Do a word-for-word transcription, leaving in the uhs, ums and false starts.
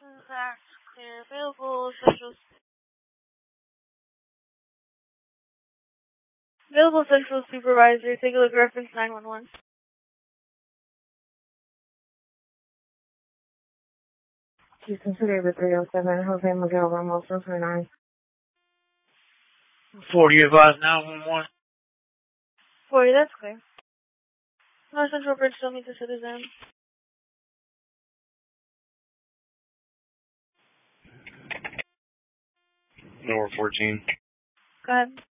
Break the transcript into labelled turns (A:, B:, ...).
A: That's clear. Available Central. Available Central Supervisor. Take a look. Reference nine one one.
B: Houston City with three oh seven. Jose Miguel Ramos, one twenty-nine.
C: forty advised nine one one.
A: forty, that's clear. North Central Bridge still meet the citizen.
C: North fourteen.
A: Go ahead.